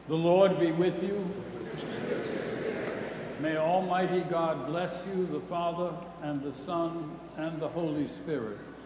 The Lord be with you. May Almighty God bless you, the Father, and the Son, and the Holy Spirit.